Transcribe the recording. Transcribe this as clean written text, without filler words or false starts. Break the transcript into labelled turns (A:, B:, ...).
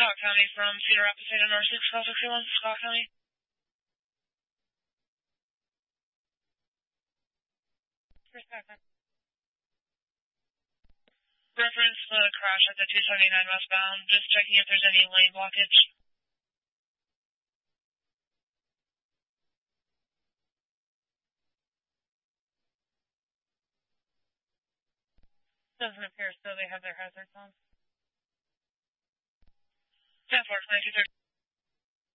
A: Scott County from Cedar Rapids, Data North 6, call 631, Scott County. Reference the crash at the 279 westbound. Just checking if there's any lane blockage. Doesn't appear so. They have their hazards on. 10-4, 2230.